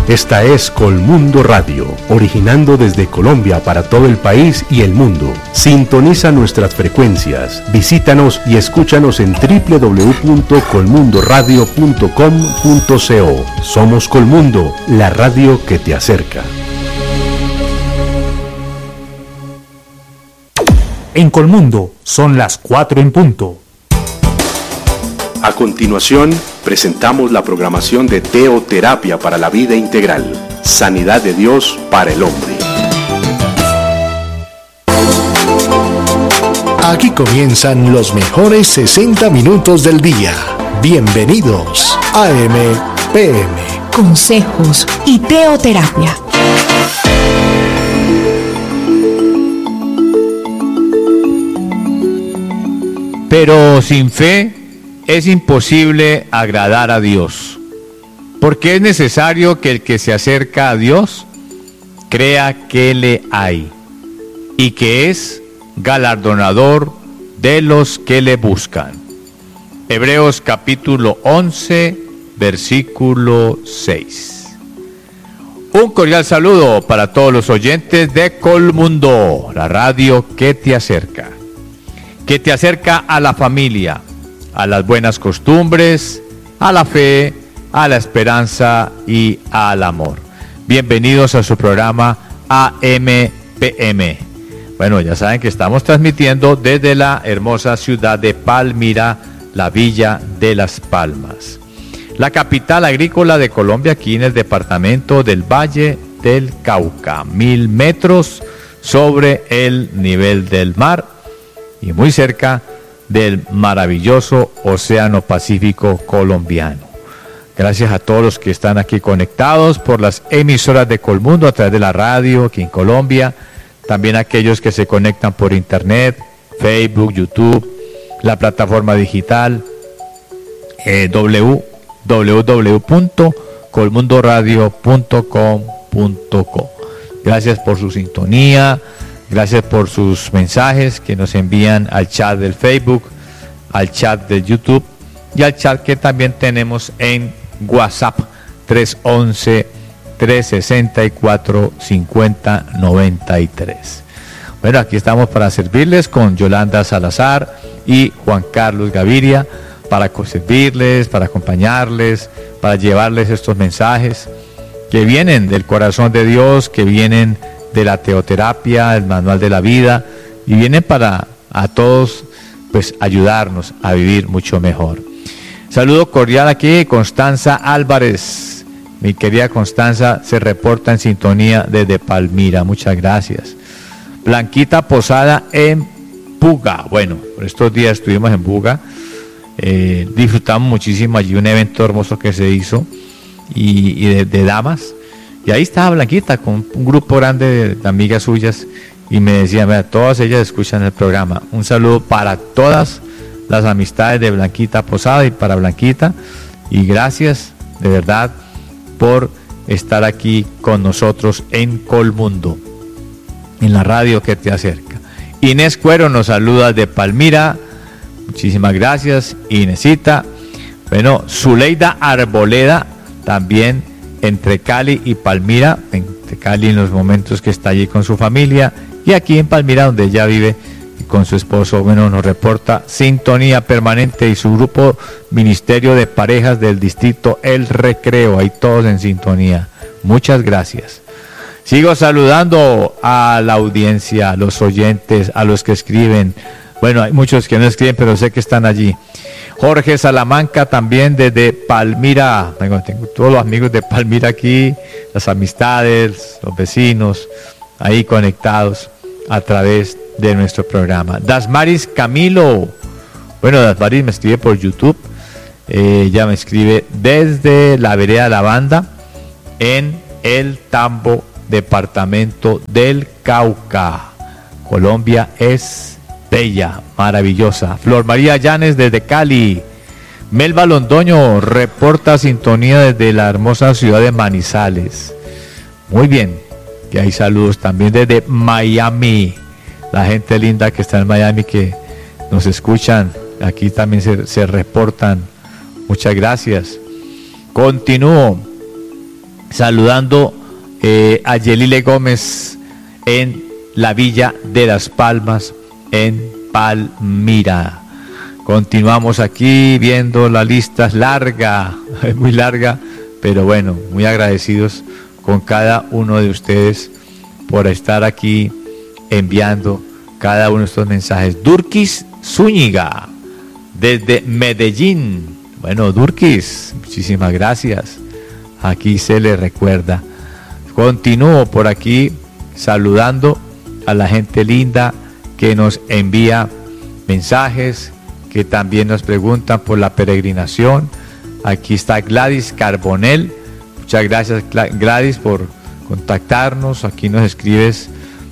Esta es Colmundo Radio, originando desde Colombia para todo el país y el mundo. Sintoniza nuestras frecuencias, visítanos y escúchanos en www.colmundoradio.com.co. Somos Colmundo, la radio que te acerca. En Colmundo son las 4 en punto. A continuación, presentamos la programación de Teoterapia para la Vida Integral. Sanidad de Dios para el hombre. Aquí comienzan los mejores 60 minutos del día. Bienvenidos a AM/PM. Consejos y teoterapia. Pero sin fe es imposible agradar a Dios, porque es necesario que el que se acerca a Dios crea que le hay y que es galardonador de los que le buscan. Hebreos capítulo 11, versículo 6. Un cordial saludo para todos los oyentes de Colmundo, la radio que te acerca a la familia, a las buenas costumbres, a la fe, a la esperanza y al amor. Bienvenidos a su programa AM/PM. Bueno, ya saben que estamos transmitiendo desde la hermosa ciudad de Palmira, la Villa de las Palmas, la capital agrícola de Colombia, aquí en el departamento del Valle del Cauca, 1000 metros sobre el nivel del mar y muy cerca del maravilloso Océano Pacífico colombiano. Gracias a todos los que están aquí conectados por las emisoras de Colmundo a través de la radio aquí en Colombia, también aquellos que se conectan por internet, Facebook, YouTube, la plataforma digital www.colmundoradio.com.co. Gracias por su sintonía. Gracias por sus mensajes que nos envían al chat del Facebook, al chat de YouTube y al chat que también tenemos en WhatsApp 311-364-5093. Bueno, aquí estamos para servirles con Yolanda Salazar y Juan Carlos Gaviria, para servirles, para acompañarles, para llevarles estos mensajes que vienen del corazón de Dios, que vienen de la teoterapia, el manual de la vida, y vienen para a todos pues ayudarnos a vivir mucho mejor. Saludo cordial aquí, Constanza Álvarez. Mi querida Constanza se reporta en sintonía desde Palmira, muchas gracias. Blanquita Posada en Buga. Bueno, por estos días estuvimos en Buga, disfrutamos muchísimo allí un evento hermoso que se hizo y de damas. Y ahí estaba Blanquita con un grupo grande de amigas suyas y me decían, mira, todas ellas escuchan el programa. Un saludo para todas las amistades de Blanquita Posada y para Blanquita. Y gracias de verdad por estar aquí con nosotros en Colmundo, en la radio que te acerca. Inés Cuero nos saluda de Palmira. Muchísimas gracias, Inesita. Bueno, Zuleida Arboleda también entre Cali y Palmira, entre Cali en los momentos que está allí con su familia y aquí en Palmira donde ella vive con su esposo. Bueno, nos reporta sintonía permanente y su grupo Ministerio de Parejas del Distrito El Recreo, ahí todos en sintonía. Muchas gracias. Sigo saludando a la audiencia, a los oyentes, a los que escriben. Bueno, hay muchos que no escriben, pero sé que están allí. Jorge Salamanca también desde Palmira. Tengo todos los amigos de Palmira aquí, las amistades, los vecinos, ahí conectados a través de nuestro programa. Dasmaris Camilo. Bueno, Dasmaris me escribe por YouTube. Ella me escribe desde la vereda de la Banda en El Tambo, departamento del Cauca. Colombia es bella, maravillosa. Flor María Llanes desde Cali. Melba Londoño reporta sintonía desde la hermosa ciudad de Manizales. Muy bien, que hay saludos también desde Miami. La gente linda que está en Miami que nos escuchan, aquí también se reportan. Muchas gracias. Continúo. saludando a Yelile Gómez en la Villa de las Palmas, en Palmira. Continuamos aquí viendo la lista, es larga, es muy larga, pero bueno, muy agradecidos con cada uno de ustedes por estar aquí enviando cada uno de estos mensajes. Durkis Zúñiga, desde Medellín. Bueno, Durkis, muchísimas gracias. Aquí se le recuerda. Continúo por aquí saludando a la gente linda que nos envía mensajes, que también nos preguntan por la peregrinación. Aquí está Gladys Carbonell. Muchas gracias, Gladys, por contactarnos. Aquí nos escribes,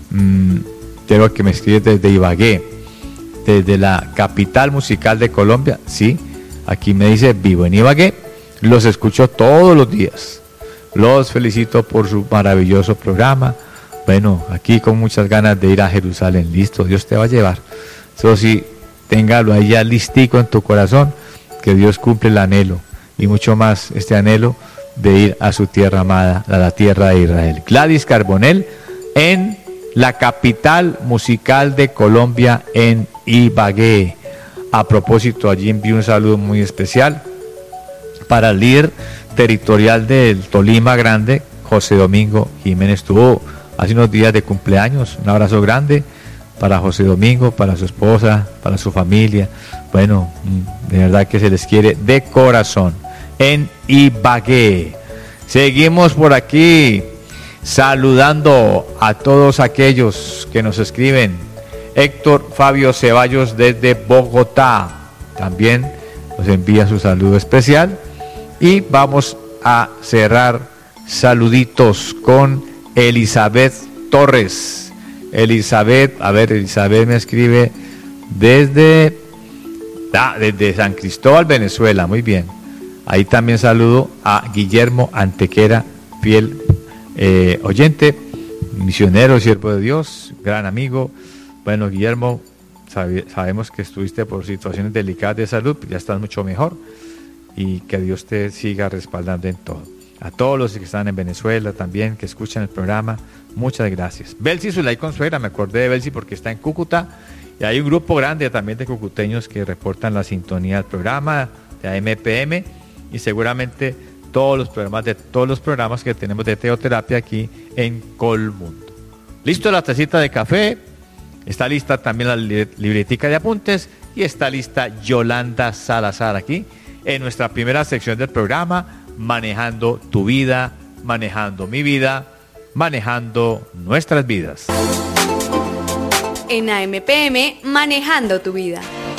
creo que me escribes desde Ibagué, desde la capital musical de Colombia. Sí, aquí me dice, vivo en Ibagué, los escucho todos los días. Los felicito por su maravilloso programa. Bueno, aquí con muchas ganas de ir a Jerusalén. Listo, Dios te va a llevar. Eso sí, téngalo ahí ya listico en tu corazón, que Dios cumple el anhelo y mucho más este anhelo de ir a su tierra amada, a la tierra de Israel. Gladys Carbonell en la capital musical de Colombia, en Ibagué. A propósito, allí envío un saludo muy especial para el líder territorial del Tolima Grande, José Domingo Jiménez. Estuvo hace unos días de cumpleaños. Un abrazo grande para José Domingo, para su esposa, para su familia. Bueno, de verdad que se les quiere de corazón. En Ibagué. Seguimos por aquí saludando a todos aquellos que nos escriben. Héctor Fabio Ceballos desde Bogotá también nos envía su saludo especial. Y vamos a cerrar saluditos con Elizabeth Torres. Elizabeth me escribe desde San Cristóbal, Venezuela. Muy bien. Ahí también saludo a Guillermo Antequera, fiel oyente, misionero, siervo de Dios, gran amigo. Bueno, Guillermo, sabemos que estuviste por situaciones delicadas de salud, ya estás mucho mejor y que Dios te siga respaldando en todo. A todos los que están en Venezuela también, que escuchan el programa, muchas gracias. Belsi Zulay Consuegra, me acordé de Belsi porque está en Cúcuta y hay un grupo grande también de cucuteños que reportan la sintonía del programa de AMPM y seguramente todos los programas que tenemos de teoterapia aquí en Colmundo. Listo la tacita de café, está lista también la libretica de apuntes y está lista Yolanda Salazar aquí en nuestra primera sección del programa, Manejando tu vida, manejando mi vida, manejando nuestras vidas. En AMPM, Manejando tu vida.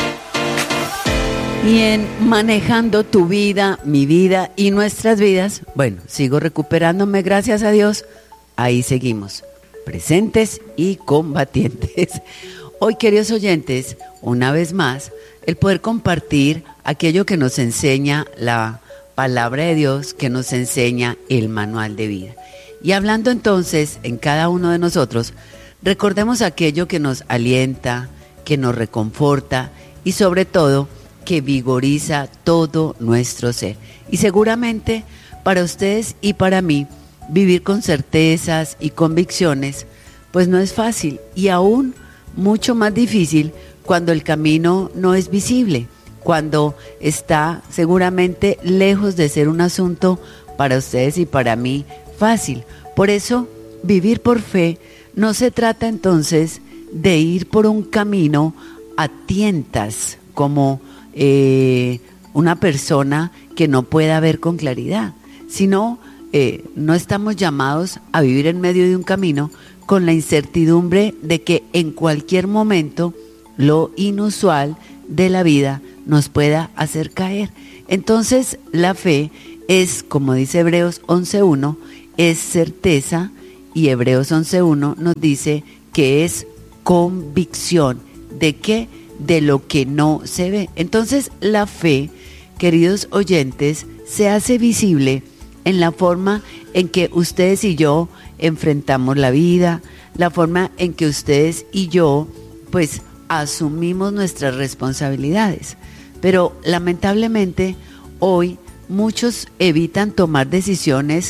Y en Manejando tu vida, mi vida y nuestras vidas, bueno, sigo recuperándome, gracias a Dios. Ahí seguimos, presentes y combatientes. Hoy, queridos oyentes, una vez más, el poder compartir aquello que nos enseña la palabra de Dios, que nos enseña el manual de vida. Y hablando entonces en cada uno de nosotros, recordemos aquello que nos alienta, que nos reconforta y sobre todo que vigoriza todo nuestro ser. Y seguramente para ustedes y para mí, vivir con certezas y convicciones, pues no es fácil y aún mucho más difícil cuando el camino no es visible, cuando está seguramente lejos de ser un asunto para ustedes y para mí fácil. Por eso, vivir por fe no se trata entonces de ir por un camino a tientas como una persona que no pueda ver con claridad, sino no estamos llamados a vivir en medio de un camino con la incertidumbre de que en cualquier momento lo inusual de la vida nos pueda hacer caer. Entonces la fe es, como dice Hebreos 11.1, es certeza, y Hebreos 11.1 nos dice que es convicción. ¿De qué? De lo que no se ve. Entonces la fe, queridos oyentes, se hace visible en la forma en que ustedes y yo enfrentamos la vida, la forma en que ustedes y yo pues asumimos nuestras responsabilidades. Pero lamentablemente hoy muchos evitan tomar decisiones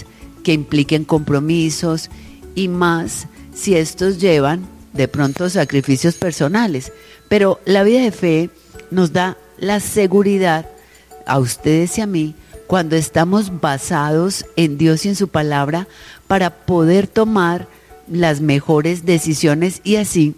que impliquen compromisos y más si estos llevan de pronto sacrificios personales. Pero la vida de fe nos da la seguridad a ustedes y a mí cuando estamos basados en Dios y en su palabra para poder tomar las mejores decisiones y así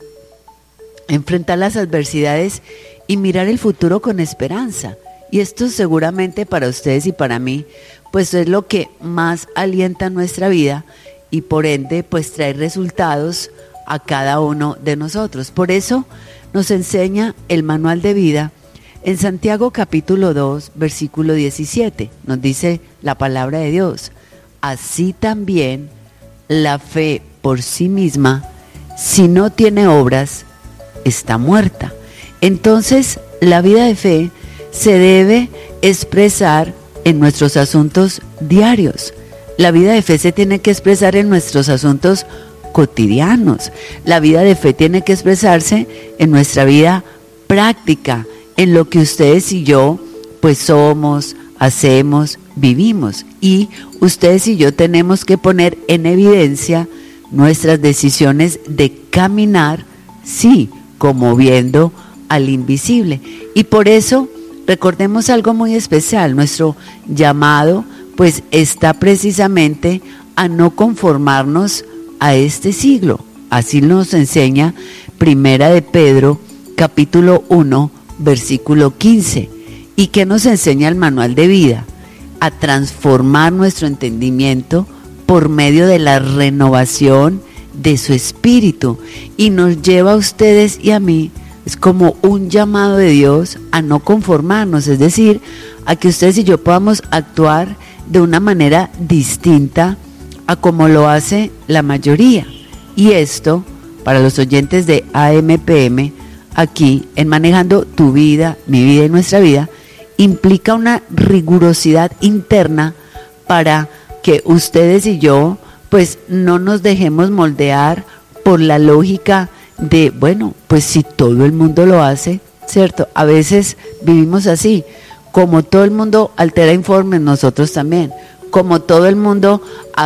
enfrentar las adversidades y mirar el futuro con esperanza. Y esto seguramente para ustedes y para mí, pues es lo que más alienta nuestra vida y por ende pues trae resultados a cada uno de nosotros. Por eso nos enseña el manual de vida en Santiago capítulo 2, versículo 17. Nos dice la palabra de Dios: así también la fe por sí misma, si no tiene obras, está muerta. Entonces, la vida de fe se debe expresar en nuestros asuntos diarios. La vida de fe se tiene que expresar en nuestros asuntos cotidianos. La vida de fe tiene que expresarse en nuestra vida práctica, en lo que ustedes y yo pues somos, hacemos, vivimos. Y ustedes y yo tenemos que poner en evidencia nuestras decisiones de caminar, sí, como viendo al invisible. Y por eso recordemos algo muy especial: nuestro llamado pues está precisamente a no conformarnos a este siglo. Así nos enseña Primera de Pedro capítulo 1 versículo 15. ¿Y qué nos enseña el manual de vida? A transformar nuestro entendimiento por medio de la renovación de su espíritu, y nos lleva a ustedes y a mí, es como un llamado de Dios a no conformarnos, es decir, a que ustedes y yo podamos actuar de una manera distinta a como lo hace la mayoría. Y esto, para los oyentes de AMPM, aquí en Manejando tu Vida, mi vida y nuestra vida, implica una rigurosidad interna para que ustedes y yo pues no nos dejemos moldear por la lógica de, bueno, pues si todo el mundo lo hace, ¿cierto? A veces vivimos así, como todo el mundo altera informes, nosotros también, como todo el mundo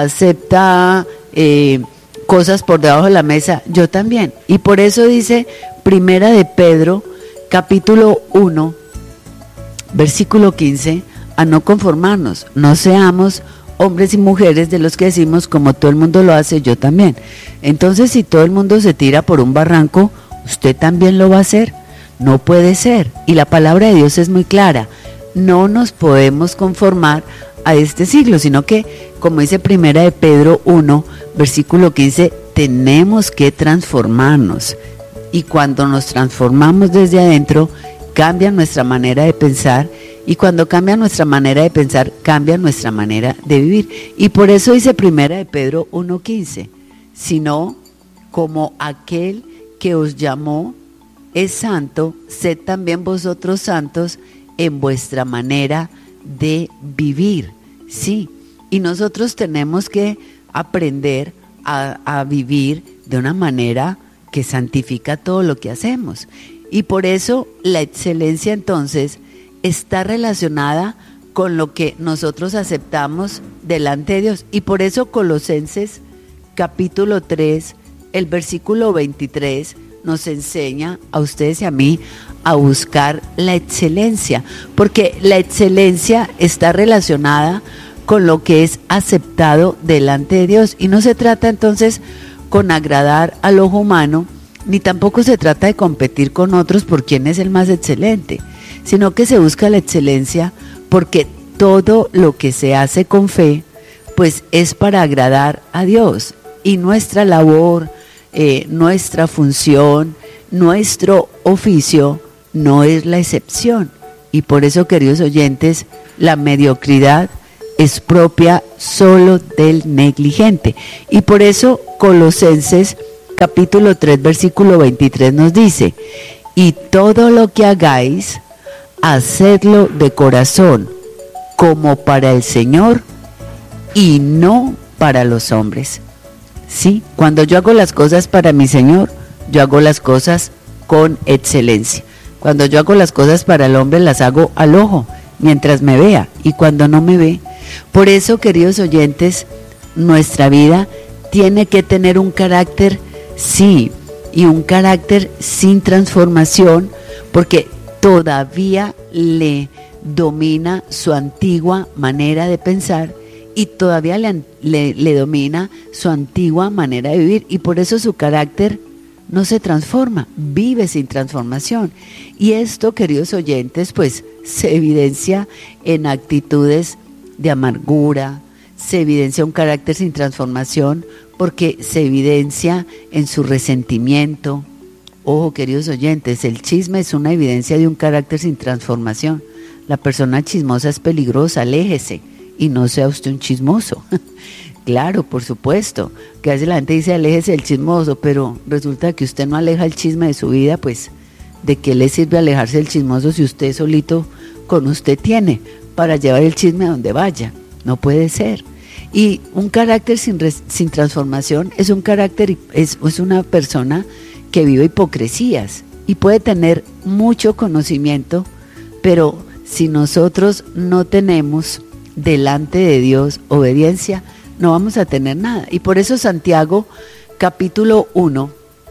acepta cosas por debajo de la mesa, yo también. Y por eso dice Primera de Pedro, capítulo 1, versículo 15, a no conformarnos, no seamos hombres y mujeres de los que decimos como todo el mundo lo hace, yo también. Entonces, si todo el mundo se tira por un barranco, usted también lo va a hacer. No puede ser. Y la palabra de Dios es muy clara. No nos podemos conformar a este siglo, sino que, como dice Primera de Pedro 1, versículo 15, tenemos que transformarnos. Y cuando nos transformamos desde adentro, cambia nuestra manera de pensar. Y cuando cambia nuestra manera de pensar, cambia nuestra manera de vivir. Y por eso dice Primera de Pedro 1:15, sino como aquel que os llamó es santo, sed también vosotros santos en vuestra manera de vivir. Sí, y nosotros tenemos que aprender a vivir de una manera que santifica todo lo que hacemos. Y por eso la excelencia entonces está relacionada con lo que nosotros aceptamos delante de Dios. Y por eso Colosenses capítulo 3, el versículo 23 nos enseña a ustedes y a mí a buscar la excelencia, porque la excelencia está relacionada con lo que es aceptado delante de Dios. Y no se trata entonces con agradar al ojo humano, ni tampoco se trata de competir con otros por quién es el más excelente, sino que se busca la excelencia porque todo lo que se hace con fe pues es para agradar a Dios, y nuestra labor, nuestra función, nuestro oficio no es la excepción. Y por eso, queridos oyentes, la mediocridad es propia solo del negligente. Y por eso Colosenses capítulo 3 versículo 23 nos dice: y todo lo que hagáis, hacedlo de corazón, como para el Señor y no para los hombres. Sí, cuando yo hago las cosas para mi Señor, yo hago las cosas con excelencia. Cuando yo hago las cosas para el hombre, las hago al ojo, mientras me vea, y cuando no me ve. Por eso, queridos oyentes, nuestra vida tiene que tener un carácter, sí, y un carácter sin transformación, porque todavía le domina su antigua manera de pensar y todavía le domina su antigua manera de vivir, y por eso su carácter no se transforma, vive sin transformación. Y esto, queridos oyentes, pues se evidencia en actitudes de amargura, se evidencia un carácter sin transformación porque se evidencia en su resentimiento. Ojo, queridos oyentes, el chisme es una evidencia de un carácter sin transformación. La persona chismosa es peligrosa, aléjese y no sea usted un chismoso. Claro, por supuesto, que a veces la gente dice aléjese del chismoso, pero resulta que usted no aleja el chisme de su vida, pues ¿de qué le sirve alejarse del chismoso si usted solito con usted tiene para llevar el chisme a donde vaya? No puede ser. Y un carácter sin transformación es un carácter, es una persona que vive hipocresías y puede tener mucho conocimiento, pero si nosotros no tenemos delante de Dios obediencia, no vamos a tener nada. Y por eso Santiago capítulo 1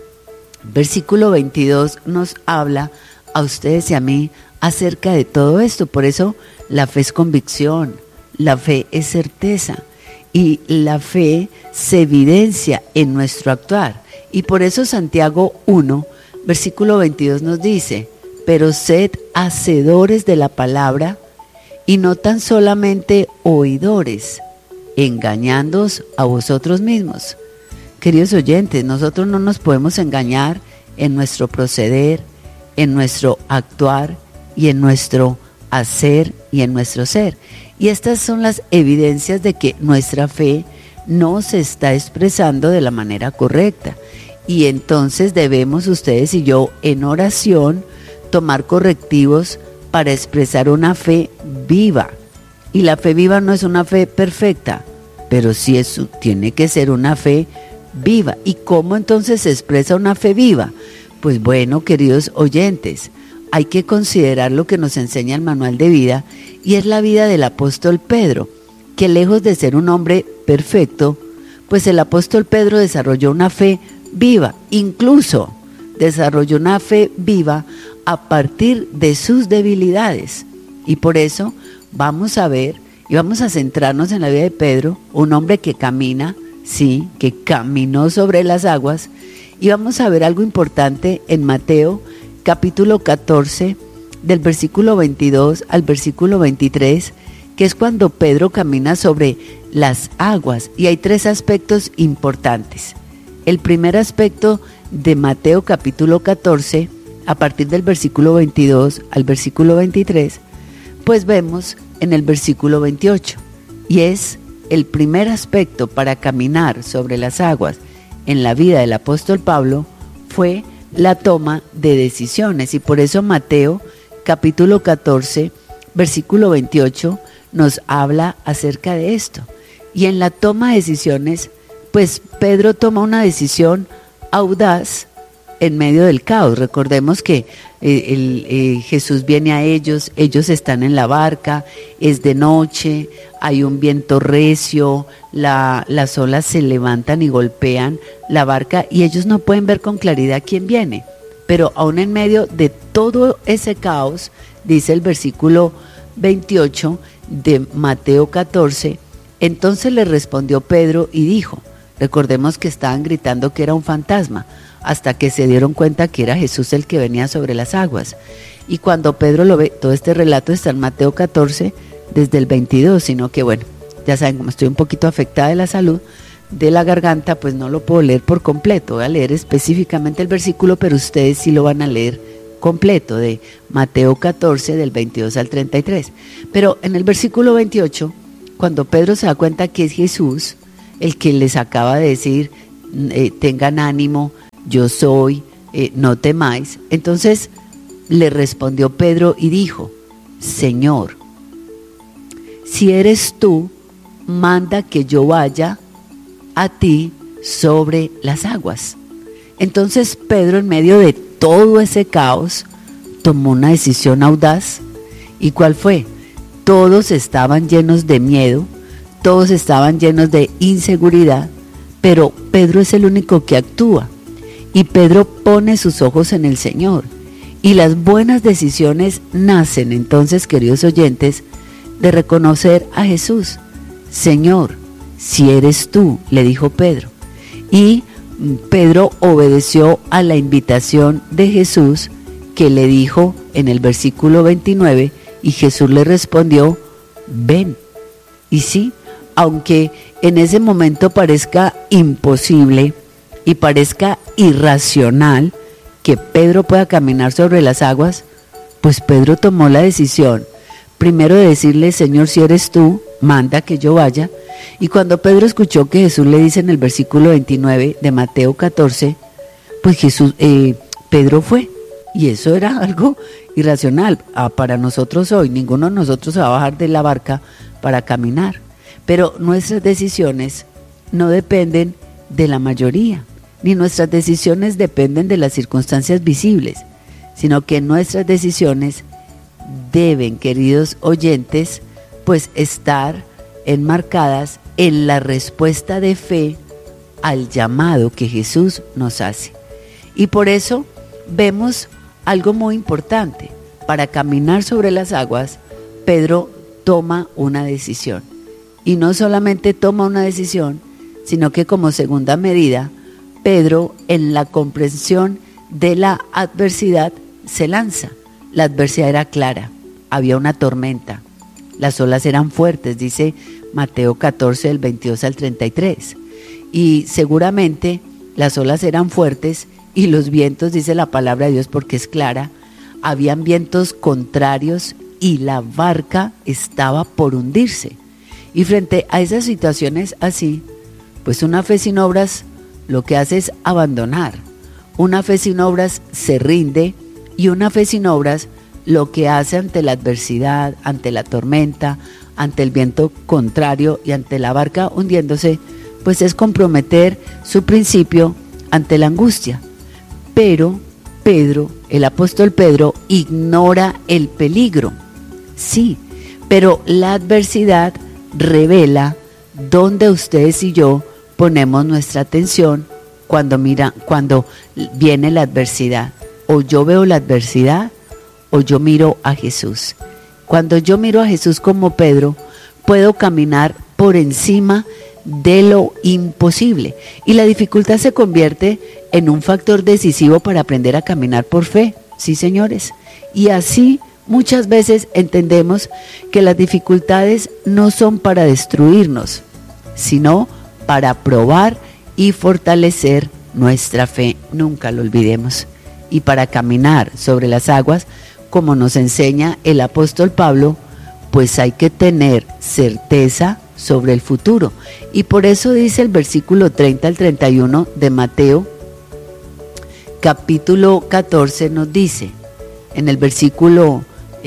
versículo 22 nos habla a ustedes y a mí acerca de todo esto. Por eso la fe es convicción, la fe es certeza y la fe se evidencia en nuestro actuar. Y por eso Santiago 1 versículo 22 nos dice: pero sed hacedores de la palabra y no tan solamente oidores, engañándoos a vosotros mismos. Queridos oyentes, nosotros no nos podemos engañar en nuestro proceder, en nuestro actuar y en nuestro hacer y en nuestro ser. Y estas son las evidencias de que nuestra fe no se está expresando de la manera correcta. Y entonces debemos ustedes y yo en oración tomar correctivos para expresar una fe viva. Y la fe viva no es una fe perfecta, pero sí tiene que ser una fe viva. ¿Y cómo entonces se expresa una fe viva? Pues bueno, queridos oyentes, hay que considerar lo que nos enseña el manual de vida, y es la vida del apóstol Pedro, que lejos de ser un hombre perfecto, pues el apóstol Pedro desarrolló una fe viva, incluso desarrolló una fe viva a partir de sus debilidades. Y por eso vamos a ver y vamos a centrarnos en la vida de Pedro, un hombre que camina, sí, que caminó sobre las aguas, y vamos a ver algo importante en Mateo capítulo 14, del versículo 22 al versículo 23, que es cuando Pedro camina sobre las aguas, y hay tres aspectos importantes. El primer aspecto de Mateo capítulo 14, a partir del versículo 22 al versículo 23, pues vemos en el versículo 28, y es el primer aspecto para caminar sobre las aguas en la vida del apóstol Pablo, fue la toma de decisiones. Y por eso Mateo capítulo 14, versículo 28, nos habla acerca de esto. Y en la toma de decisiones, pues Pedro toma una decisión audaz en medio del caos. Recordemos que Jesús viene a ellos están en la barca, es de noche, hay un viento recio, las olas se levantan y golpean la barca y ellos no pueden ver con claridad quién viene. Pero aún en medio de todo ese caos, dice el versículo 28 de Mateo 14, entonces le respondió Pedro y dijo, recordemos que estaban gritando que era un fantasma, hasta que se dieron cuenta que era Jesús el que venía sobre las aguas. Y cuando Pedro lo ve, todo este relato está en Mateo 14, desde el 22, sino que bueno, ya saben, como estoy un poquito afectada de la salud, de la garganta, pues no lo puedo leer por completo. Voy a leer específicamente el versículo, pero ustedes sí lo van a leer completo, de Mateo 14, del 22 al 33. Pero en el versículo 28, cuando Pedro se da cuenta que es Jesús el que les acaba de decir, tengan ánimo, yo soy, no temáis. Entonces le respondió Pedro y dijo, Señor, si eres tú, manda que yo vaya a ti sobre las aguas. Entonces Pedro, en medio de todo ese caos, tomó una decisión audaz. ¿Y cuál fue? Todos estaban llenos de miedo, todos estaban llenos de inseguridad, pero Pedro es el único que actúa. Y Pedro pone sus ojos en el Señor. Y las buenas decisiones nacen entonces, queridos oyentes, de reconocer a Jesús. Señor, si eres tú, le dijo Pedro. Y Pedro obedeció a la invitación de Jesús, que le dijo en el versículo 29, y Jesús le respondió, ven. Y sí, aunque en ese momento parezca imposible y parezca irracional que Pedro pueda caminar sobre las aguas, pues Pedro tomó la decisión, primero de decirle, Señor, si eres tú, manda que yo vaya. Y cuando Pedro escuchó que Jesús le dice en el versículo 29 de Mateo 14, pues Pedro fue. Y eso era algo irracional para nosotros hoy. Ninguno de nosotros se va a bajar de la barca para caminar. Pero nuestras decisiones no dependen de la mayoría, ni nuestras decisiones dependen de las circunstancias visibles, sino que nuestras decisiones deben, queridos oyentes, pues estar enmarcadas en la respuesta de fe al llamado que Jesús nos hace. Y por eso vemos algo muy importante. Para caminar sobre las aguas, Pedro toma una decisión. Y no solamente toma una decisión, sino que como segunda medida, Pedro, en la comprensión de la adversidad, se lanza. La adversidad era clara, había una tormenta, las olas eran fuertes, dice Mateo 14, del 22 al 33. Y seguramente las olas eran fuertes y los vientos, dice la palabra de Dios porque es clara, habían vientos contrarios y la barca estaba por hundirse. Y frente a esas situaciones así, pues una fe sin obras lo que hace es abandonar. Una fe sin obras se rinde y una fe sin obras lo que hace ante la adversidad, ante la tormenta, ante el viento contrario y ante la barca hundiéndose, pues es comprometer su principio ante la angustia. Pero Pedro, el apóstol Pedro, ignora el peligro. Sí, pero la adversidad revela dónde ustedes y yo ponemos nuestra atención cuando viene la adversidad. O yo veo la adversidad o yo miro a Jesús. Cuando yo miro a Jesús como Pedro, puedo caminar por encima de lo imposible. Y la dificultad se convierte en un factor decisivo para aprender a caminar por fe. Sí, señores. Y así muchas veces entendemos que las dificultades no son para destruirnos, sino para probar y fortalecer nuestra fe. Nunca lo olvidemos. Y para caminar sobre las aguas, como nos enseña el apóstol Pablo, pues hay que tener certeza sobre el futuro. Y por eso dice el versículo 30 al 31 de Mateo, capítulo 14, nos dice, en el versículo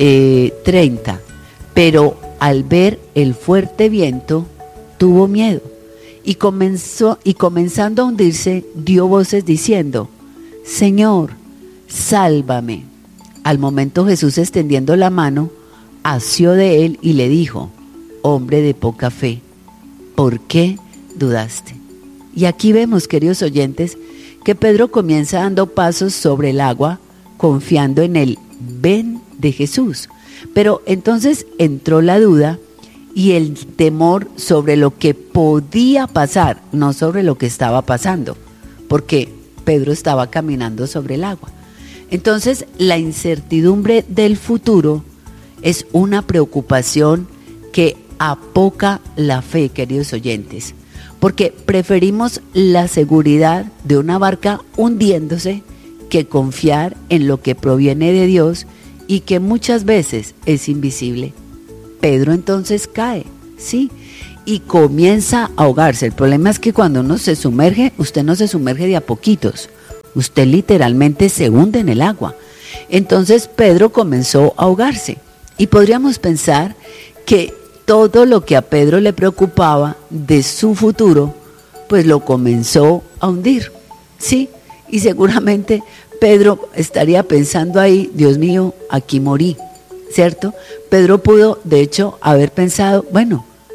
30, pero al ver el fuerte viento, tuvo miedo, y comenzando a hundirse, dio voces diciendo, Señor, sálvame. Al momento Jesús, extendiendo la mano, asió de él y le dijo, hombre de poca fe, ¿por qué dudaste? Y aquí vemos, queridos oyentes, que Pedro comienza dando pasos sobre el agua, confiando en el ven de Jesús. Pero entonces entró la duda y el temor sobre lo que podía pasar, no sobre lo que estaba pasando, porque Pedro estaba caminando sobre el agua. Entonces, la incertidumbre del futuro es una preocupación que apoca la fe, queridos oyentes, porque preferimos la seguridad de una barca hundiéndose que confiar en lo que proviene de Dios y que muchas veces es invisible. Pedro entonces cae, sí, y comienza a ahogarse. El problema es que cuando uno se sumerge, usted no se sumerge de a poquitos. Usted literalmente se hunde en el agua. Entonces Pedro comenzó a ahogarse. Y podríamos pensar que todo lo que a Pedro le preocupaba de su futuro, pues lo comenzó a hundir. Sí, y seguramente Pedro estaría pensando ahí, Dios mío, aquí morí, ¿cierto? Pedro pudo, de hecho, haber pensado, bueno,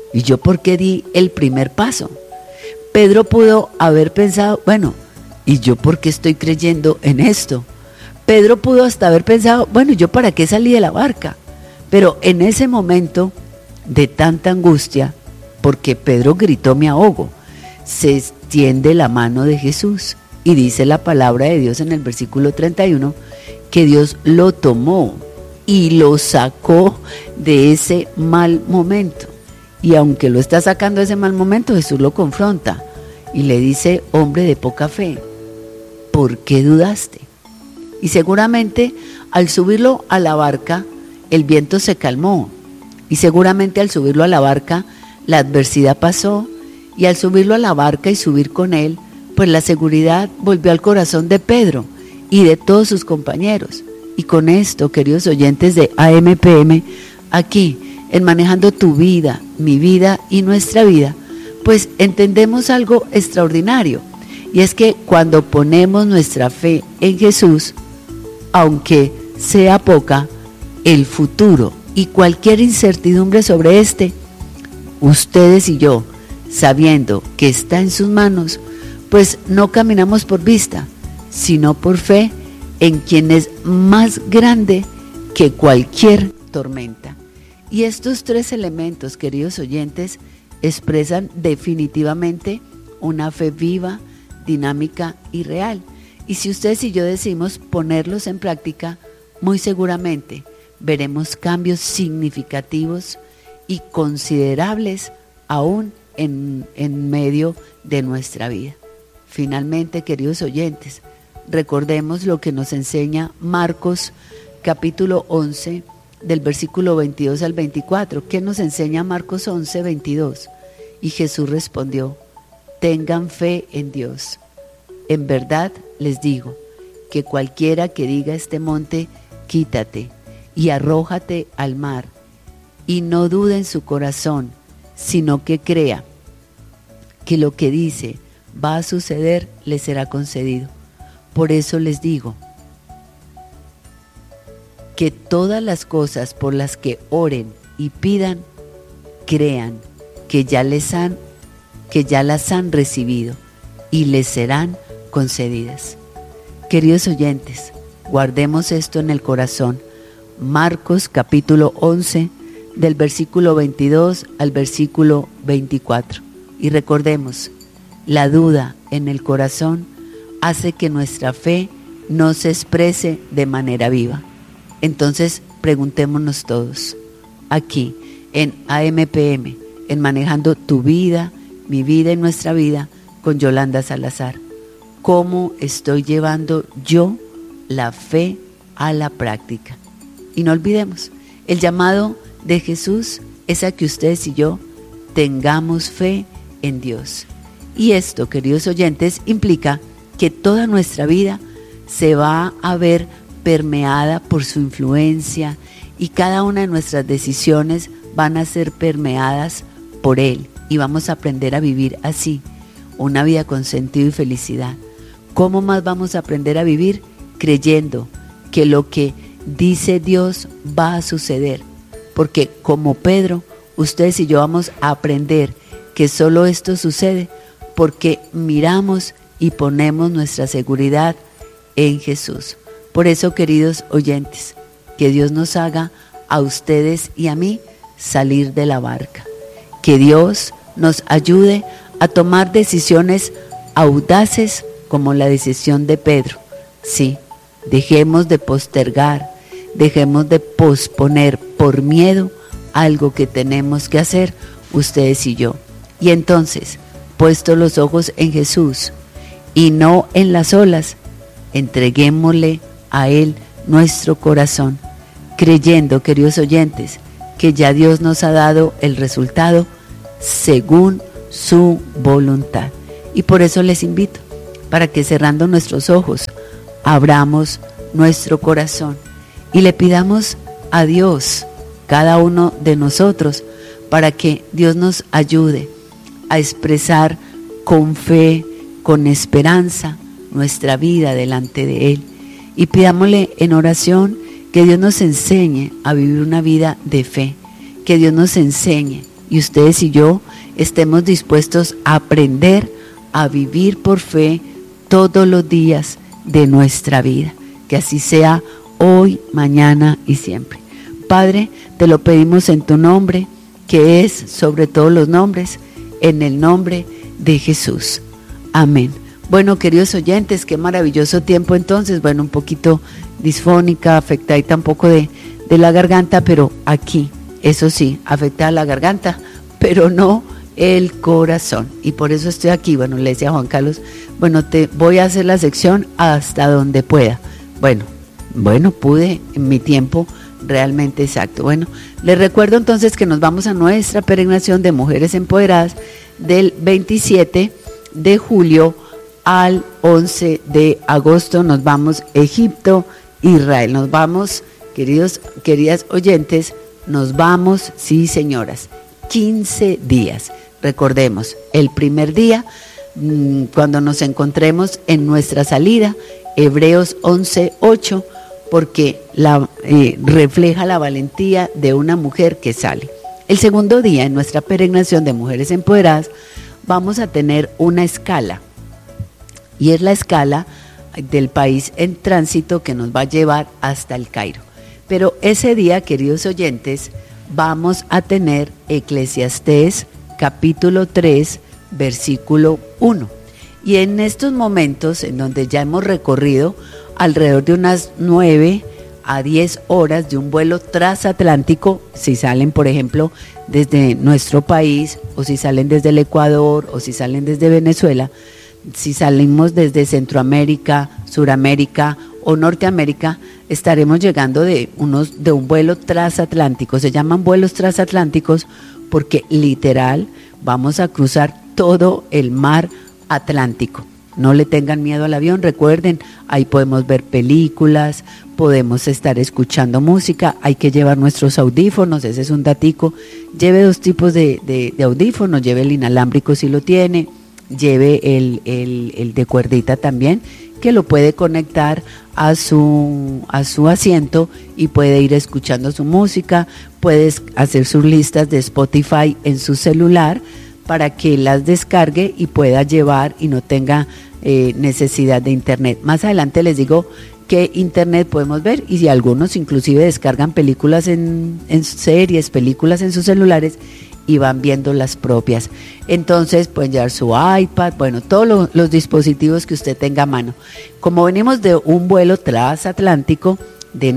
¿Y yo por qué di el primer paso? Pedro pudo haber pensado, bueno, ¿y yo por qué estoy creyendo en esto? Pedro pudo hasta haber pensado, bueno, ¿yo para qué salí de la barca? Pero en ese momento de tanta angustia, porque Pedro gritó me ahogo, se extiende la mano de Jesús y dice la palabra de Dios en el versículo 31 que Dios lo tomó y lo sacó de ese mal momento. Y aunque lo está sacando de ese mal momento, Jesús lo confronta y le dice, hombre de poca fe, ¿por qué dudaste? Y seguramente al subirlo a la barca, el viento se calmó. Y seguramente al subirlo a la barca, la adversidad pasó. Y al subirlo a la barca y subir con él, pues la seguridad volvió al corazón de Pedro y de todos sus compañeros. Y con esto, queridos oyentes de AMPM, aquí en Manejando tu Vida, mi vida y nuestra vida, pues entendemos algo extraordinario. Y es que cuando ponemos nuestra fe en Jesús, aunque sea poca, el futuro y cualquier incertidumbre sobre este, ustedes y yo, sabiendo que está en sus manos, pues no caminamos por vista, sino por fe en quien es más grande que cualquier tormenta. Y estos tres elementos, queridos oyentes, expresan definitivamente una fe viva, dinámica y real. Y si ustedes y yo decidimos ponerlos en práctica, muy seguramente veremos cambios significativos y considerables aún en medio de nuestra vida. Finalmente, queridos oyentes, recordemos lo que nos enseña Marcos capítulo 11, del versículo 22 al 24. ¿Qué nos enseña Marcos 11, 22? Y Jesús respondió, tengan fe en Dios. En verdad les digo que cualquiera que diga a este monte, quítate y arrójate al mar, y no dude en su corazón, sino que crea que lo que dice va a suceder, le será concedido. Por eso les digo que todas las cosas por las que oren y pidan, crean que ya las han recibido y les serán concedidas. Queridos oyentes, guardemos esto en el corazón. Marcos capítulo 11, del versículo 22 al versículo 24. Y recordemos, la duda en el corazón hace que nuestra fe no se exprese de manera viva. Entonces preguntémonos todos, aquí en AMPM, en Manejando tu Vida, mi vida y nuestra vida, con Yolanda Salazar, ¿cómo estoy llevando yo la fe a la práctica? Y no olvidemos, el llamado de Jesús es a que ustedes y yo tengamos fe en Dios. Y esto, queridos oyentes, implica que toda nuestra vida se va a ver permeada por su influencia y cada una de nuestras decisiones van a ser permeadas por Él y vamos a aprender a vivir así, una vida con sentido y felicidad. ¿Cómo más vamos a aprender a vivir? Creyendo que lo que dice Dios va a suceder, porque como Pedro, ustedes y yo vamos a aprender que solo esto sucede porque miramos y ponemos nuestra seguridad en Jesús. Por eso, queridos oyentes, que Dios nos haga a ustedes y a mí salir de la barca. Que Dios nos ayude a tomar decisiones audaces como la decisión de Pedro. Sí, dejemos de postergar, dejemos de posponer por miedo algo que tenemos que hacer ustedes y yo. Y entonces, puestos los ojos en Jesús y no en las olas, entreguémosle a Él nuestro corazón, creyendo, queridos oyentes, que ya Dios nos ha dado el resultado según su voluntad. Y por eso les invito, para que cerrando nuestros ojos, abramos nuestro corazón y le pidamos a Dios, cada uno de nosotros, para que Dios nos ayude a expresar con fe, con esperanza, nuestra vida delante de Él. Y pidámosle en oración que Dios nos enseñe a vivir una vida de fe, que Dios nos enseñe y ustedes y yo estemos dispuestos a aprender a vivir por fe todos los días de nuestra vida. Que así sea hoy, mañana y siempre. Padre, te lo pedimos en tu nombre, que es sobre todos los nombres, en el nombre de Jesús. Amén. Bueno, queridos oyentes, qué maravilloso tiempo entonces. Bueno, un poquito disfónica, afectada un poco de la garganta, pero aquí, eso sí, afectada la garganta, pero no el corazón. Y por eso estoy aquí. Bueno, le decía a Juan Carlos, bueno, te voy a hacer la sección hasta donde pueda. Bueno, pude en mi tiempo realmente exacto. Bueno, les recuerdo entonces que nos vamos a nuestra peregrinación de Mujeres Empoderadas del 27 de julio al 11 de agosto. Nos vamos a Egipto, Israel. Nos vamos, queridas oyentes, nos vamos, sí señoras, 15 días. Recordemos, el primer día, cuando nos encontremos en nuestra salida, Hebreos 11:8, porque refleja la valentía de una mujer que sale. El segundo día, en nuestra peregrinación de Mujeres Empoderadas, vamos a tener una escala, y es la escala del país en tránsito que nos va a llevar hasta el Cairo. Pero ese día, queridos oyentes, vamos a tener Eclesiastés capítulo 3, versículo 1. Y en estos momentos, en donde ya hemos recorrido alrededor de unas 9 a 10 horas de un vuelo transatlántico, si salen, por ejemplo, desde nuestro país, o si salen desde el Ecuador, o si salen desde Venezuela, si salimos desde Centroamérica, Suramérica o Norteamérica, estaremos llegando de un vuelo transatlántico. Se llaman vuelos transatlánticos porque literal vamos a cruzar todo el mar Atlántico. No le tengan miedo al avión, recuerden, ahí podemos ver películas, podemos estar escuchando música, hay que llevar nuestros audífonos, ese es un datico. Lleve dos tipos de audífonos, lleve el inalámbrico si lo tiene, lleve el de cuerdita también, que lo puede conectar a su asiento y puede ir escuchando su música, puedes hacer sus listas de Spotify en su celular para que las descargue y pueda llevar y no tenga necesidad de internet. Más adelante les digo qué internet podemos ver, y si algunos inclusive descargan películas en series, películas en sus celulares y van viendo las propias. Entonces pueden llevar su iPad, bueno, todos los dispositivos que usted tenga a mano. Como venimos de un vuelo transatlántico de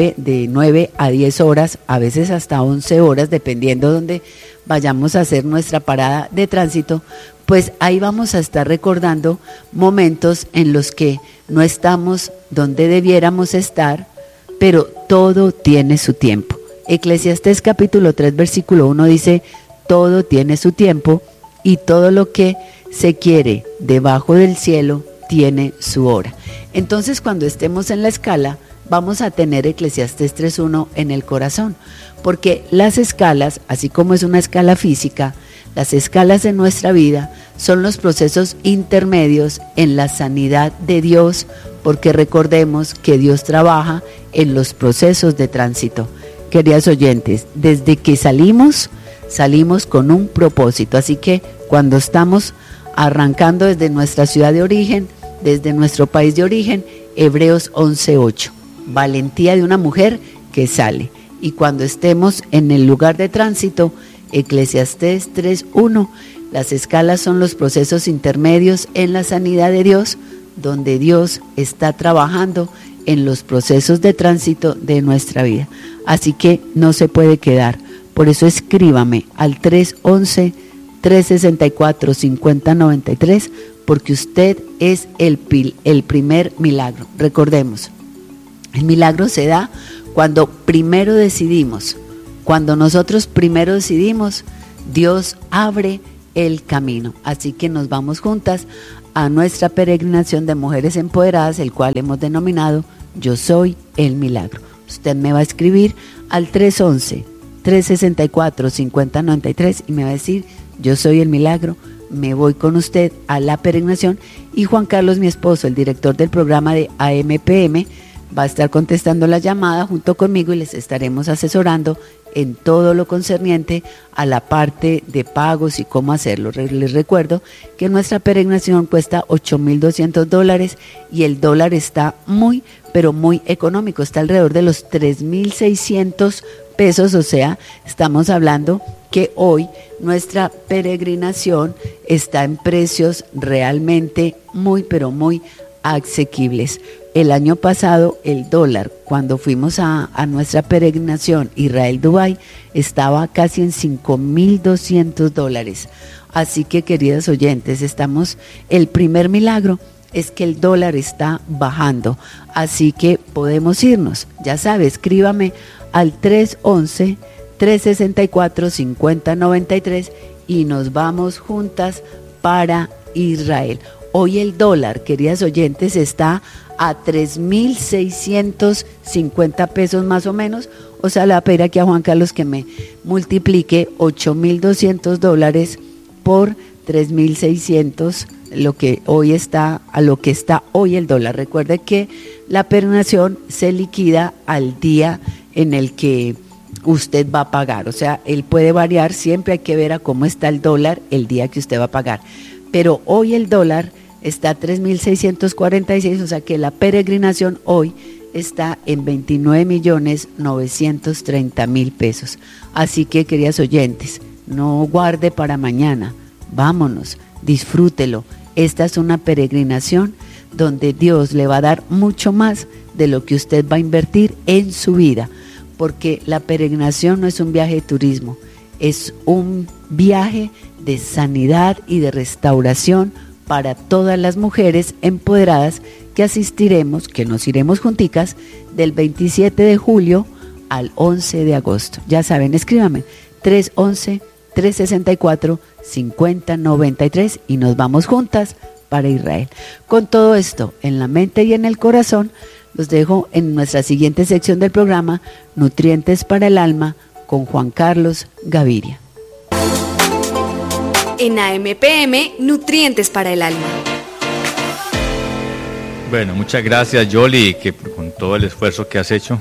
9 a 10 horas, a veces hasta 11 horas, dependiendo de dónde vayamos a hacer nuestra parada de tránsito, pues ahí vamos a estar recordando momentos en los que no estamos donde debiéramos estar, pero todo tiene su tiempo. Eclesiastés capítulo 3 versículo 1 dice: todo tiene su tiempo y todo lo que se quiere debajo del cielo tiene su hora. Entonces, cuando estemos en la escala, vamos a tener Eclesiastés 3.1 en el corazón, porque las escalas, así como es una escala física, las escalas en nuestra vida son los procesos intermedios en la sanidad de Dios, porque recordemos que Dios trabaja en los procesos de tránsito. Queridos oyentes, desde que salimos con un propósito, así que cuando estamos arrancando desde nuestra ciudad de origen, desde nuestro país de origen, Hebreos 11.8, valentía de una mujer que sale. Y cuando estemos en el lugar de tránsito, Eclesiastés 3.1, las escalas son los procesos intermedios en la sanidad de Dios, donde Dios está trabajando en los procesos de tránsito de nuestra vida. Así que no se puede quedar. Por eso escríbame al 311-364-5093, porque usted es el primer milagro. Recordemos, el milagro se da cuando primero decidimos. Cuando nosotros primero decidimos, Dios abre el camino. Así que nos vamos juntas a nuestra peregrinación de Mujeres Empoderadas, el cual hemos denominado Yo Soy el Milagro. Usted me va a escribir al 311-364-5093 y me va a decir: yo soy el milagro, me voy con usted a la peregrinación. Y Juan Carlos, mi esposo, el director del programa de AMPM, va a estar contestando la llamada junto conmigo y les estaremos asesorando en todo lo concerniente a la parte de pagos y cómo hacerlo. Les recuerdo que nuestra peregrinación cuesta $8,200 y el dólar está muy, pero muy económico, está alrededor de los 3,600 pesos, o sea, estamos hablando que hoy nuestra peregrinación está en precios realmente muy, pero muy asequibles. El año pasado el dólar, cuando fuimos a nuestra peregrinación Israel-Dubái, estaba casi en $5,200. Así que, queridos oyentes, el primer milagro es que el dólar está bajando, así que podemos irnos. Ya sabe, escríbame al 311-364-5093 y nos vamos juntas para Israel. Hoy el dólar, queridas oyentes, está a 3,650 pesos más o menos. O sea, le voy a pedir aquí a Juan Carlos que me multiplique $8,200 por 3,600, lo que hoy está, a lo que está hoy el dólar. Recuerde que la peregrinación se liquida al día en el que usted va a pagar. O sea, él puede variar, siempre hay que ver a cómo está el dólar el día que usted va a pagar. Pero hoy el dólar está a 3,646, o sea que la peregrinación hoy está en 29,930,000 pesos. Así que, queridas oyentes, no guarde para mañana, vámonos, disfrútelo. Esta es una peregrinación donde Dios le va a dar mucho más de lo que usted va a invertir en su vida, porque la peregrinación no es un viaje de turismo, es un viaje de sanidad y de restauración para todas las mujeres empoderadas que asistiremos, que nos iremos junticas del 27 de julio al 11 de agosto. Ya saben, escríbame 311-364-5093 y nos vamos juntas para Israel. Con todo esto en la mente y en el corazón, los dejo en nuestra siguiente sección del programa, Nutrientes para el Alma, con Juan Carlos Gaviria. En AMPM, Nutrientes para el Alma. Bueno, muchas gracias, Yoli, que con todo el esfuerzo que has hecho,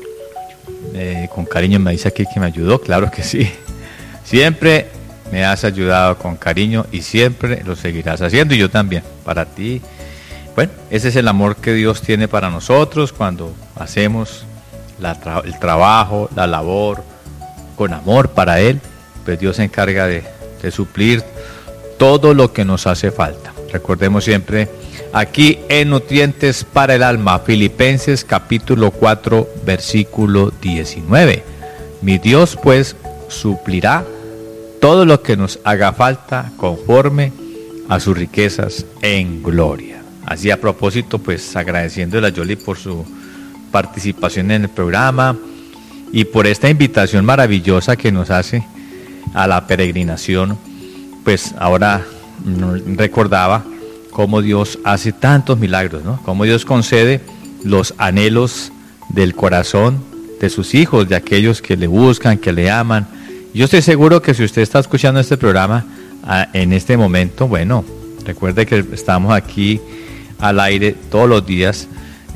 con cariño me dice aquí que me ayudó, claro que sí. Siempre me has ayudado con cariño y siempre lo seguirás haciendo, y yo también, para ti. Bueno, ese es el amor que Dios tiene para nosotros cuando hacemos el trabajo, la labor, con amor para Él, pues Dios se encarga de suplir todo lo que nos hace falta. Recordemos siempre aquí en Nutrientes para el Alma, Filipenses capítulo 4, versículo 19. Mi Dios pues suplirá todo lo que nos haga falta conforme a sus riquezas en gloria. Así, a propósito, pues agradeciéndole a Yoli por su participación en el programa y por esta invitación maravillosa que nos hace a la peregrinación. Pues ahora recordaba cómo Dios hace tantos milagros, ¿no? Cómo Dios concede los anhelos del corazón de sus hijos, de aquellos que le buscan, que le aman. Yo estoy seguro que si usted está escuchando este programa en este momento, bueno, recuerde que estamos aquí al aire todos los días,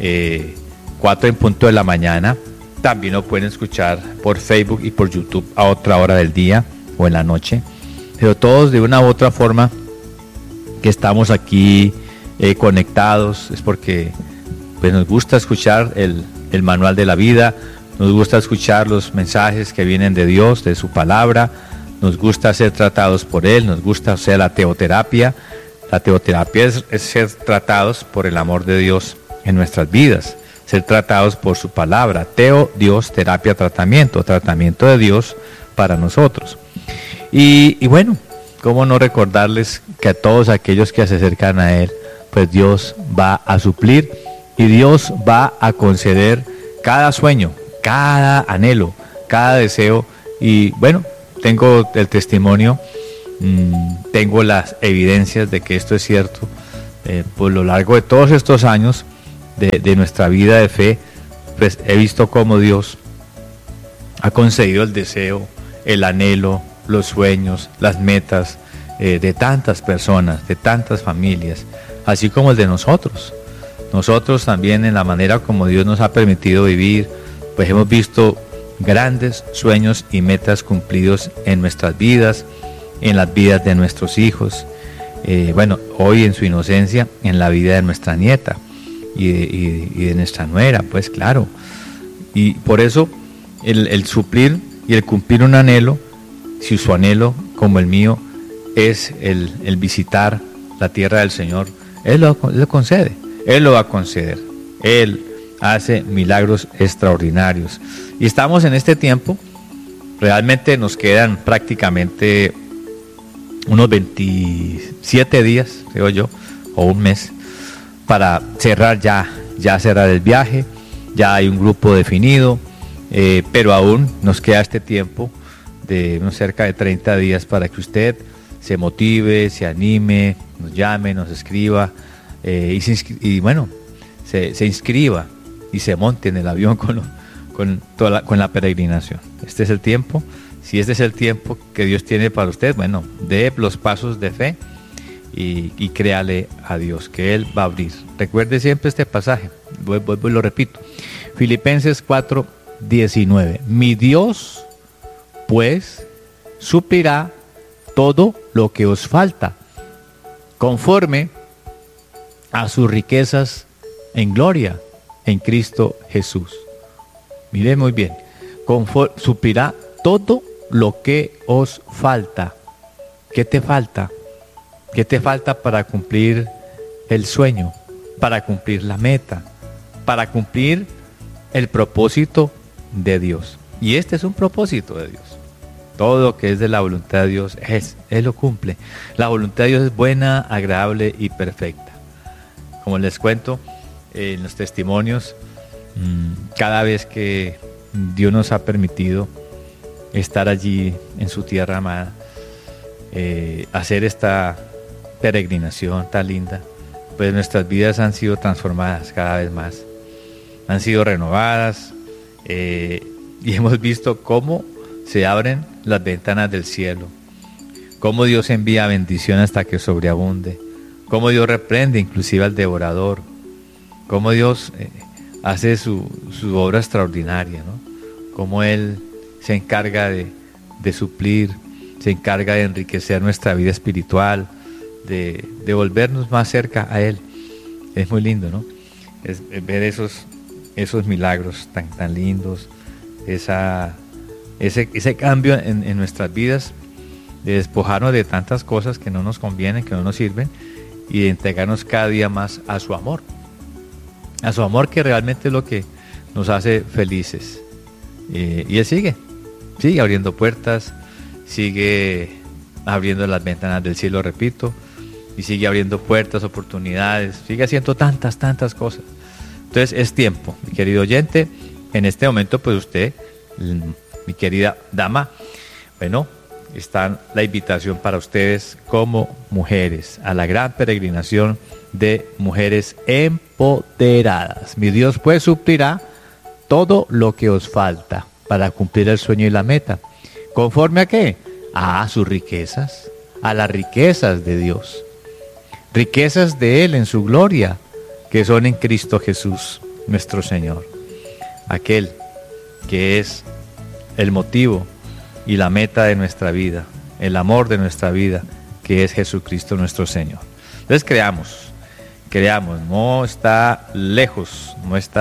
4 en punto de la mañana. También lo pueden escuchar por Facebook y por YouTube a otra hora del día o en la noche. Pero todos de una u otra forma que estamos aquí conectados es porque pues, nos gusta escuchar el manual de la vida, nos gusta escuchar los mensajes que vienen de Dios, de su palabra, nos gusta ser tratados por Él, nos gusta hacer la teoterapia. La teoterapia es ser tratados por el amor de Dios en nuestras vidas, ser tratados por su palabra. Teo, Dios, terapia, tratamiento de Dios para nosotros. Y bueno, cómo no recordarles que a todos aquellos que se acercan a Él, pues Dios va a suplir y Dios va a conceder cada sueño, cada anhelo, cada deseo. Y bueno, tengo el testimonio, tengo las evidencias de que esto es cierto. Por lo largo de todos estos años de nuestra vida de fe, pues he visto cómo Dios ha concedido el deseo, el anhelo, los sueños, las metas de tantas personas, de tantas familias, así como el de nosotros. nosotros también en la manera como Dios nos ha permitido vivir, pues hemos visto grandes sueños y metas cumplidos en nuestras vidas, en las vidas de nuestros hijos, hoy en su inocencia, en la vida de nuestra nieta y de nuestra nuera, pues claro. Y por eso el suplir y el cumplir un anhelo, si su anhelo como el mío es el visitar la tierra del Señor, Él lo concede, Él lo va a conceder, Él hace milagros extraordinarios. Y estamos en este tiempo, realmente nos quedan prácticamente unos 27 días, creo yo, o un mes, para cerrar ya cerrar el viaje. Ya hay un grupo definido, pero aún nos queda este tiempo de unos cerca de 30 días para que usted se motive, se anime, nos llame, nos escriba se inscriba y se monte en el avión con la peregrinación. Este es el tiempo. Si este es el tiempo que Dios tiene para usted, bueno, dé los pasos de fe y créale a Dios que Él va a abrir. Recuerde siempre este pasaje, vuelvo y lo repito. Filipenses 4:19. Mi Dios, pues, suplirá todo lo que os falta, conforme a sus riquezas en gloria en Cristo Jesús. Mire muy bien, suplirá todo lo que os falta. ¿Qué te falta? ¿Qué te falta para cumplir el sueño, para cumplir la meta, para cumplir el propósito de Dios? Y este es un propósito de Dios. Todo lo que es de la voluntad de Dios, Él lo cumple. La voluntad de Dios es buena, agradable y perfecta. Como les cuento en los testimonios, cada vez que Dios nos ha permitido estar allí en su tierra amada, hacer esta peregrinación tan linda, pues nuestras vidas han sido transformadas cada vez más, han sido renovadas, y hemos visto cómo se abren las ventanas del cielo, cómo Dios envía bendición hasta que sobreabunde, cómo Dios reprende inclusive al devorador, cómo Dios hace su obra extraordinaria, ¿no? Cómo Él se encarga de suplir, se encarga de enriquecer nuestra vida espiritual, de volvernos más cerca a Él. Es muy lindo, ¿no? Es ver esos milagros tan lindos, ese cambio en nuestras vidas, de despojarnos de tantas cosas que no nos convienen, que no nos sirven, y de entregarnos cada día más a su amor que realmente es lo que nos hace felices. Y Él sigue abriendo puertas, sigue abriendo las ventanas del cielo, repito, y sigue abriendo puertas, oportunidades, sigue haciendo tantas cosas. Entonces es tiempo, mi querido oyente, en este momento pues usted, mi querida dama, bueno, está la invitación para ustedes como mujeres a la gran peregrinación de mujeres empoderadas. Mi Dios pues suplirá todo lo que os falta para cumplir el sueño y la meta. ¿Conforme a qué? A sus riquezas, a las riquezas de Dios. Riquezas de Él en su gloria, que son en Cristo Jesús, nuestro Señor. Aquel que es el motivo y la meta de nuestra vida, el amor de nuestra vida, que es Jesucristo nuestro Señor. Entonces creamos, no está lejos,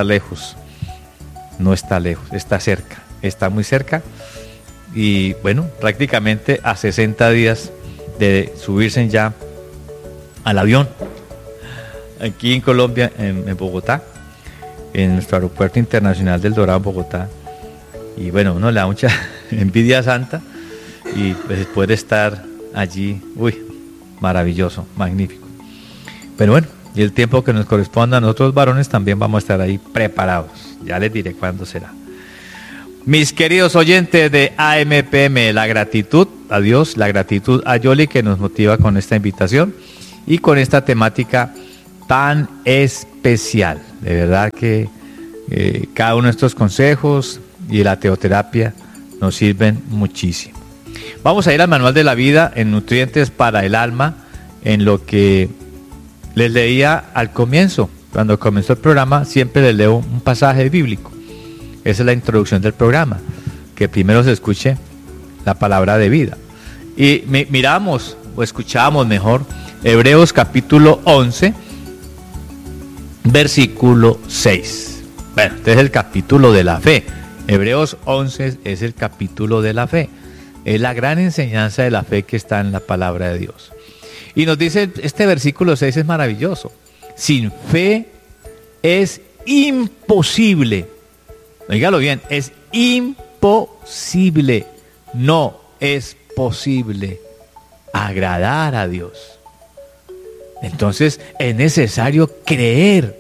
está cerca, está muy cerca, y bueno, prácticamente a 60 días de subirse ya al avión, aquí en Colombia, en Bogotá, en nuestro aeropuerto internacional del Dorado, Bogotá. Y bueno, uno le da mucha envidia santa, y pues poder estar allí, maravilloso, magnífico. Pero bueno, y el tiempo que nos corresponda a nosotros varones también vamos a estar ahí preparados. Ya les diré cuándo será. Mis queridos oyentes de AMPM, la gratitud a Dios, la gratitud a Yoli, que nos motiva con esta invitación y con esta temática tan especial. De verdad que cada uno de estos consejos y la teoterapia nos sirven muchísimo. Vamos a ir al manual de la vida en nutrientes para el alma, en lo que les leía al comienzo cuando comenzó el programa, siempre les leo un pasaje bíblico. Esa es la introducción del programa, que primero se escuche la palabra de vida. Y miramos, o escuchamos mejor, Hebreos capítulo 11, versículo 6. Bueno, este es el capítulo de la fe. Hebreos 11 es el capítulo de la fe. Es la gran enseñanza de la fe que está en la palabra de Dios. Y nos dice, este versículo 6 es maravilloso. Sin fe es imposible. Oígalo bien, es imposible. No es posible agradar a Dios. Entonces es necesario creer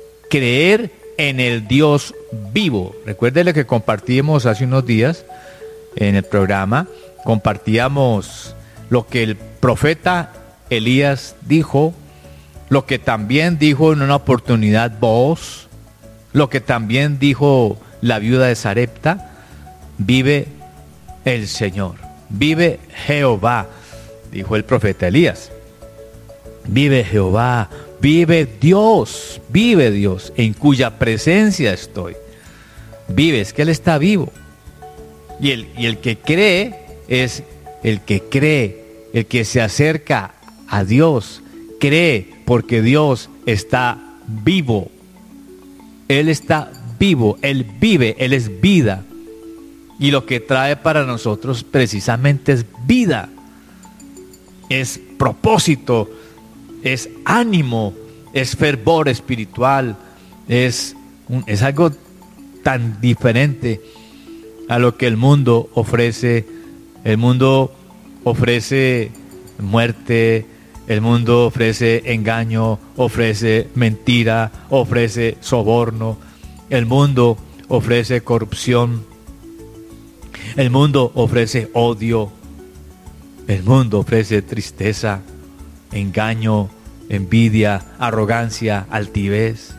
en el Dios vivo. Recuerden lo que compartimos hace unos días en el programa. Compartíamos lo que el profeta Elías dijo, lo que también dijo en una oportunidad Booz, lo que también dijo la viuda de Sarepta. Vive el Señor, vive Jehová, dijo el profeta Elías. Vive Jehová, vive Dios, en cuya presencia estoy. Vive, es que Él está vivo. Y el que cree es el que cree, el que se acerca a Dios, cree porque Dios está vivo. Él está vivo, Él vive, Él es vida. Y lo que trae para nosotros precisamente es vida, es propósito, es ánimo, es fervor espiritual, es algo tan diferente a lo que el mundo ofrece. El mundo ofrece muerte, el mundo ofrece engaño, ofrece mentira, ofrece soborno, el mundo ofrece corrupción, el mundo ofrece odio, el mundo ofrece tristeza, engaño, envidia, arrogancia, altivez,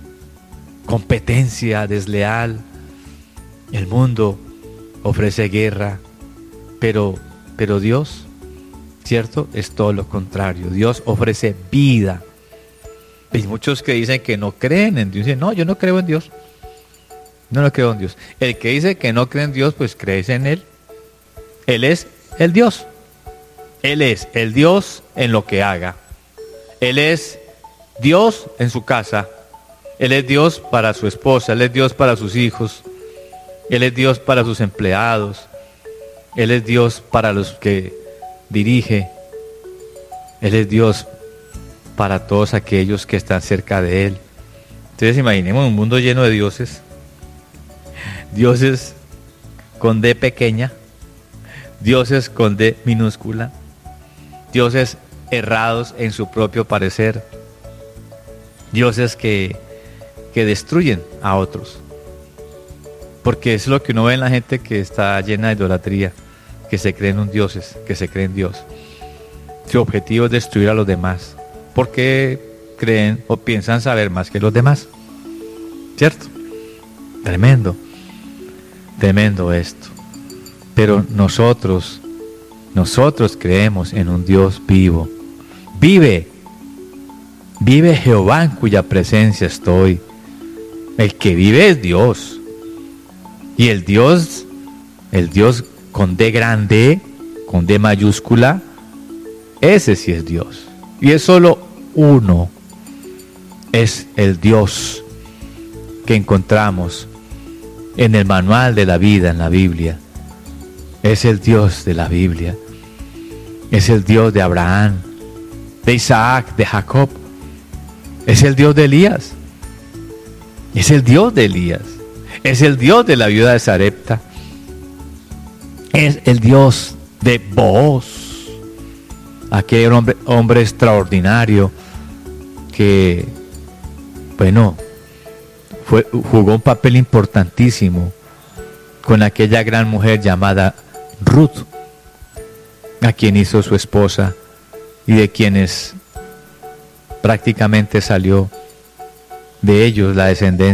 competencia desleal. El mundo ofrece guerra, pero Dios, ¿cierto? Es todo lo contrario. Dios ofrece vida. Hay muchos que dicen que no creen en Dios. Dicen, no, yo no creo en Dios. No creo en Dios. El que dice que no cree en Dios, pues crees en Él. Él es el Dios. Él es el Dios en lo que haga. Él es Dios en su casa. Él es Dios para su esposa. Él es Dios para sus hijos. Él es Dios para sus empleados. Él es Dios para los que dirige. Él es Dios para todos aquellos que están cerca de Él. Entonces imaginemos un mundo lleno de dioses. Dioses con D pequeña. Dioses con D minúscula. Dioses errados en su propio parecer. Dioses que destruyen a otros. Porque es lo que uno ve en la gente que está llena de idolatría, que se creen un dioses, que se creen Dios. Su objetivo es destruir a los demás, porque creen o piensan saber más que los demás. ¿Cierto? Tremendo esto. Pero nosotros creemos en un Dios vivo. Vive Jehová en cuya presencia estoy. El que vive es Dios. Y el Dios con D grande, con D mayúscula, ese sí es Dios. Y es solo uno. Es el Dios que encontramos en el manual de la vida, en la Biblia. Es el Dios de la Biblia. Es el Dios de Abraham, de Isaac, de Jacob. Es el Dios de Elías. Es el Dios de Elías. Es el Dios de la viuda de Sarepta. Es el Dios de Booz, aquel hombre extraordinario que, jugó un papel importantísimo con aquella gran mujer llamada Ruth, a quien hizo su esposa y de quienes prácticamente salió de ellos la descendencia